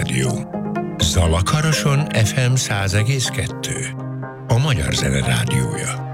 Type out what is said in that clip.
Rádió. Zalakaroson FM 100,2. A Magyar Zene Rádiója.